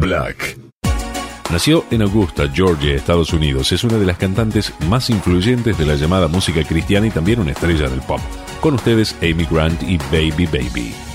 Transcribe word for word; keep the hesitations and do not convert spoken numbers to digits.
Black. Nació en Augusta, Georgia, Estados Unidos. Es una de las cantantes más influyentes de la llamada música cristiana y también una estrella del pop. Con ustedes, Amy Grant y Baby Baby.